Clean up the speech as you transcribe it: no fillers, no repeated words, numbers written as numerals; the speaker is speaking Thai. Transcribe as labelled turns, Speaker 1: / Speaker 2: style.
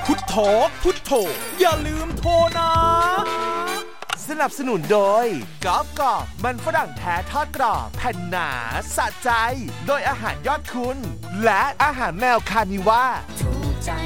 Speaker 1: พุทโธพุทโธอย่าลืมโทรนะสนับสนุนโดยกอล์ฟกอบมันฝรั่งแท้ทอดกรอบแผ่นหนาสะใจโดยอาหารยอดคุณและอาหารแมวคานิว่า